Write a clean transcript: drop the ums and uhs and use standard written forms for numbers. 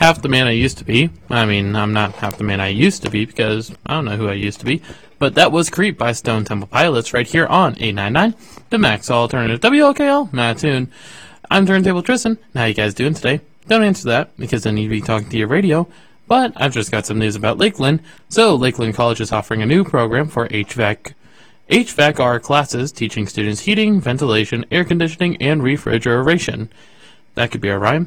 half the man I used to be. I mean, I'm not half the man I used to be because I don't know who I used to be. But that was Creep by Stone Temple Pilots right here on 899, the Max Alternative WLKL Mattoon. I'm Turntable Tristan. How you guys doing today? Don't answer that because I need to be talking to your radio. But I've just got some news about Lakeland. So Lakeland College is offering a new program for HVAC-R classes, teaching students heating, ventilation, air conditioning, and refrigeration. That could be a rhyme.